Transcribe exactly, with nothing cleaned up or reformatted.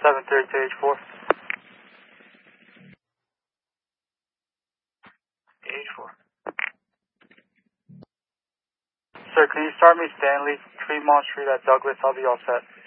seven thirty to H four. H four. Sir, can you start me Stanley, Tremont Street at Douglas? I'll be all set.